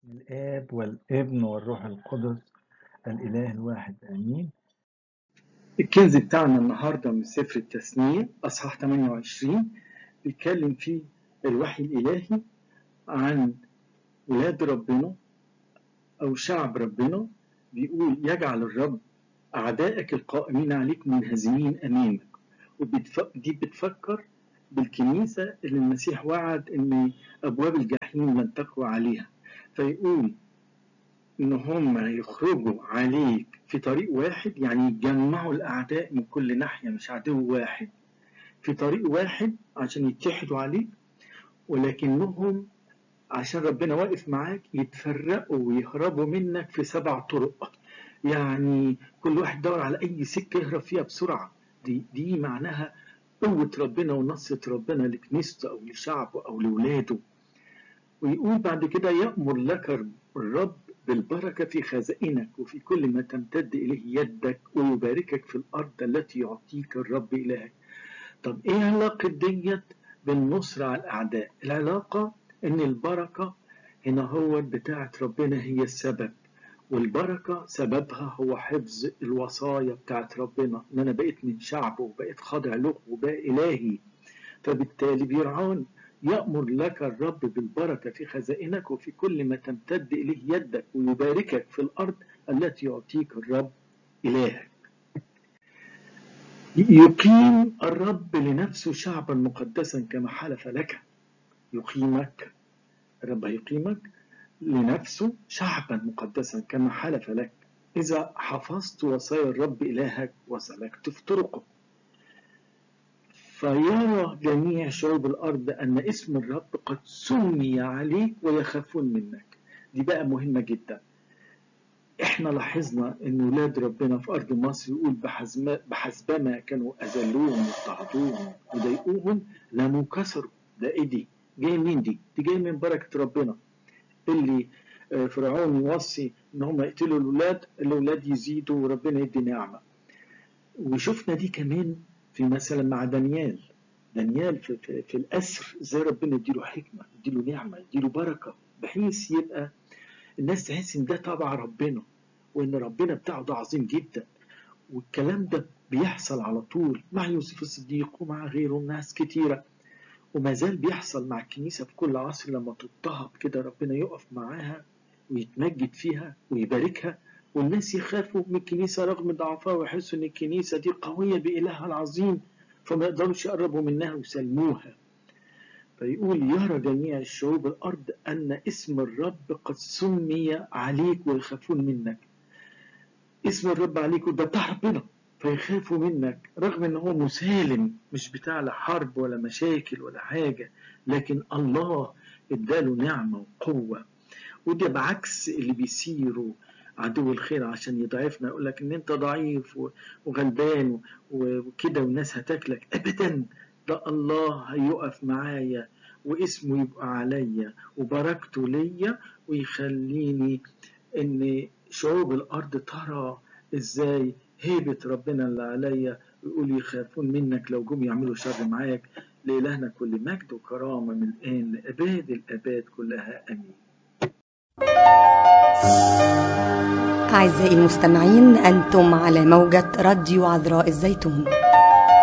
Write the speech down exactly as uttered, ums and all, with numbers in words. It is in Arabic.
الآب والابن والروح القدس الإله الواحد آمين. الكنز بتاعنا النهاردة من سفر التثنية أصحاح ثمانية وعشرين بيتكلم فيه الوحي الإلهي عن ولاد ربنا أو شعب ربنا. بيقول يجعل الرب أعدائك القائمين عليك منهزمين أمامك. ودي بتفكر بالكنيسة اللي المسيح وعد أن أبواب الجحيم لن تقوى عليها، فيقول إن هم يخرجوا عليك في طريق واحد، يعني يجمعوا الأعداء من كل ناحية، مش عدو واحد، في طريق واحد عشان يتحدوا عليك، ولكنهم عشان ربنا واقف معاك يتفرقوا ويهربوا منك في سبع طرق. يعني كل واحد دور على أي سكة يهرب فيها بسرعة. دي, دي معناها قوة ربنا ونصرة ربنا لكنيسته أو لشعبه أو لولاده. ويقول بعد كده يأمر لك الرب بالبركة في خزائنك وفي كل ما تمتد إليه يدك، ويباركك في الأرض التي يعطيك الرب إلهك. طب إيه علاقة ديت بالنصر على الأعداء؟ العلاقة إن البركة هنا هو بتاعة ربنا هي السبب، والبركة سببها هو حفظ الوصايا بتاعة ربنا، إن أنا بقيت من شعبه وبقيت خاضع له وبقى إلهي، فبالتالي بيرعون. يأمر لك الرب بالبركة في خزائنك وفي كل ما تمتد إليه يدك، ويباركك في الأرض التي يعطيك الرب إلهك. يقيم الرب لنفسه شعبا مقدسا كما حلف لك. يقيمك الرب، هيقيمك لنفسه شعبا مقدسا كما حلف لك إذا حفظت وصايا الرب إلهك وسلكت في طرقه. فيرى جميع شعوب الأرض أن اسم الرب قد سمي عليك ويخافون منك. دي بقى مهمة جدا. احنا لاحظنا ان ولاد ربنا في أرض مصر يقول بحسبما كانوا أذلوهم واضطهدوهم وضايقوهم لم كسروا. ده ايه دي؟ جاي مين دي؟ دي جاي من بركة ربنا اللي فرعون يوصي ان هم يقتلوا الولاد، الولاد يزيدوا وربنا يدي نعمة. وشفنا دي كمان في مثلا مع دانيال. دانيال في, في, في الأسر ازاي ربنا يديله حكمة، يديله نعمة، يديله بركة، بحيث يبقى الناس تحس ان ده تبع ربنا وان ربنا بتاعه ده عظيم جدا. والكلام ده بيحصل على طول مع يوسف الصديق ومع غيره ناس كتيرة، وما زال بيحصل مع الكنيسة في كل عصر. لما تضطهد كده ربنا يقف معاها ويتمجد فيها ويباركها، والناس يخافوا من الكنيسة رغم ضعفها ويحسوا ان الكنيسة دي قوية بإلهها العظيم، فما يقدروش يقربوا منها ويسلموها. فيقول يرى جميع الشعوب الأرض أن اسم الرب قد سمي عليك ويخافون منك. اسم الرب عليك وده بتاع ربنا، فيخافوا منك رغم ان هو مسالم، مش بتاع لا حرب ولا مشاكل ولا حاجة، لكن الله اداله نعمة وقوة. وده بعكس اللي بيسيروا عدو الخير عشان يضعفنا، يقول لك ان انت ضعيف وغلبان وكده والناس هتاكلك. ابدا، ده الله هيقف معايا واسمه يبقى عليا وبركته ليا، ويخليني ان شعوب الارض ترى ازاي هيبة ربنا اللي عليا، ويقول يخافون منك لو جم يعملوا شر معاك. لإلهنا كل مجد وكرامة من الآن لأباد الآباد كلها آمين. أعزائي المستمعين، أنتم على موجة راديو عذراء الزيتون.